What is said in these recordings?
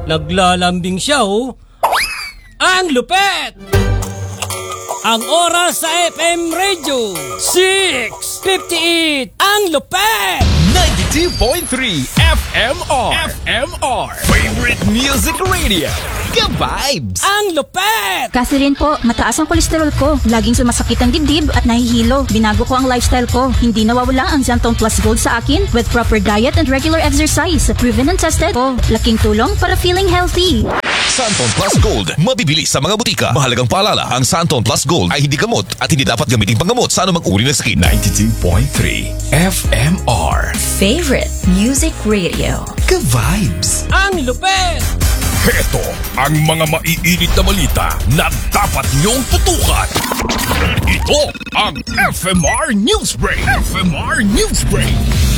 Naglalambing siya oh. Ang lupet! Ang oras sa FM Radio 6:58. Ang lupet! 92.3 FMR Favorite Music Radio. Good vibes! Ang lupet! Kasi rin po, mataas ang kolesterol ko. Laging sumasakit ang dibdib at nahihilo. Binago ko ang lifestyle ko. Hindi nawawala ang Xantone Plus Gold sa akin with proper diet and regular exercise. Proven and tested po. Laking tulong para feeling healthy. Xantone Plus Gold, mabibili sa mga butika. Mahalagang paalala, ang Xantone Plus Gold ay hindi gamot at hindi dapat gamitin panggamot sa anumang uri ng sakit. 92.3 FMR Favorite Music Radio. Good vibes! Ang lupet! Heto ang mga maiinit na balita na dapat niyong tutukan. Ito ang FMR Newsbreak. FMR Newsbreak.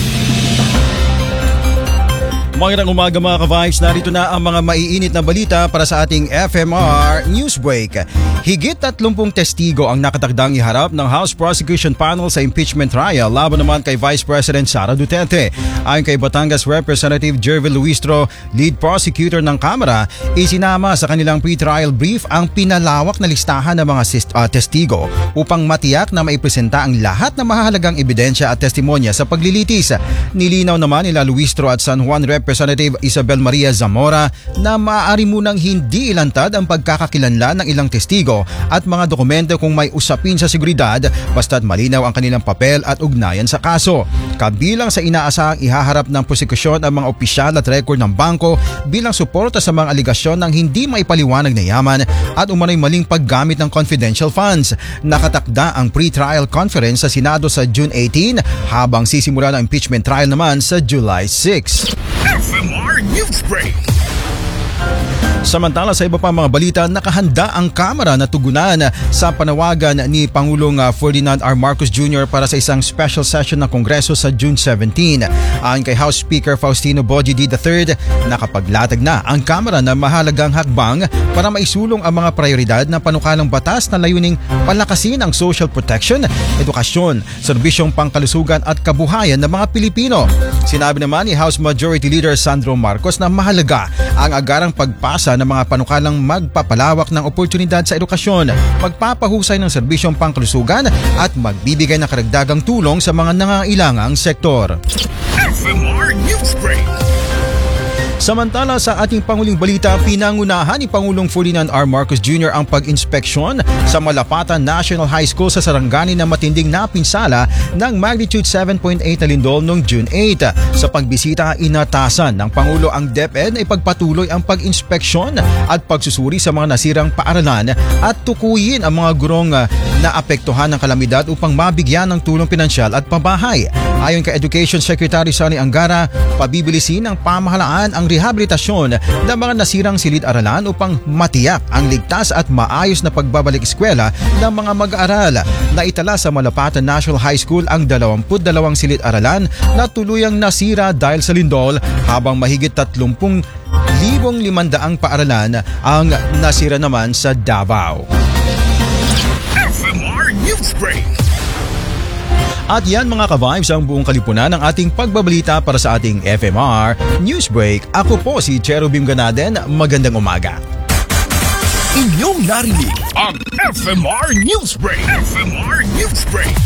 Magandang umaga mga ka-vibes, narito na ang mga maiinit na balita para sa ating FMR Newsbreak. Higit 30 testigo ang nakatagdang iharap ng House Prosecution Panel sa impeachment trial laban naman kay Vice President Sara Duterte. Ayon kay Batangas Representative Jervil Luistro, lead prosecutor ng Kamara, isinama sa kanilang pre-trial brief ang pinalawak na listahan ng mga testigo upang matiyak na maipresenta ang lahat ng mahahalagang ebidensya at testimonya sa paglilitis. Nilinaw naman nila Luistro at San Juan Representative Isabel Maria Zamora na maaari munang hindi ilantad ang pagkakakilanlan ng ilang testigo at mga dokumento kung may usapin sa seguridad basta't malinaw ang kanilang papel at ugnayan sa kaso. Kabilang sa inaasahang ihaharap ng prosekusyon ang mga opisyal at record ng bangko bilang suporta sa mga aligasyon ng hindi maipaliwanag na yaman at umano'y maling paggamit ng confidential funds. Nakatakda ang pre-trial conference sa Senado sa June 18 habang sisimula ng impeachment trial naman sa July 6. FMR Newsbreak. Samantala sa iba pa mga balita, nakahanda ang Kamara na tugunan sa panawagan ni Pangulong Ferdinand R. Marcos Jr. para sa isang special session ng Kongreso sa June 17. Ayon kay House Speaker Faustino Bogie D. III, nakapaglatag na ang Kamara ng mahalagang hakbang para maisulong ang mga prioridad ng panukalang batas na layuning palakasin ang social protection, edukasyon, serbisyong pangkalusugan at kabuhayan ng mga Pilipino. Sinabi naman ni House Majority Leader Sandro Marcos na mahalaga ang agarang pagpasa ng mga panukalang magpapalawak ng oportunidad sa edukasyon, magpapahusay ng serbisyong pangkalusugan at magbibigay ng karagdagang tulong sa mga nangangailangang sektor. FMR Newsbreak. Samantala sa ating panguling balita, pinangunahan ni Pangulong Ferdinand R. Marcos Jr. ang pag-inspeksyon sa Malapatan National High School sa Sarangani na matinding napinsala ng magnitude 7.8 na lindol noong June 8. Sa pagbisita, inatasan ng Pangulo ang DepEd na ipagpatuloy ang pag-inspeksyon at pagsusuri sa mga nasirang paaralan at tukuyin ang mga gurong naapektuhan ng kalamidad upang mabigyan ng tulong pinansyal at pabahay. Ayon kay Education Secretary Sonny Angara, pabibilisin ng pamahalaan ang rehabilitasyon ng mga nasirang silid-aralan upang matiyak ang ligtas at maayos na pagbabalik eskwela ng mga mag-aaral. Naitala sa Malapatan National High School ang 22 silid-aralan na tuluyang nasira dahil sa lindol habang mahigit 30,500 paaralan ang nasira naman sa Davao. FMR Newsbreak. At yan mga ka-vibes ang buong kalipunan ng ating pagbabalita para sa ating FMR Newsbreak. Ako po si Cherubim Ganaden. Magandang umaga. Inyong narinig ang FMR Newsbreak. FMR Newsbreak.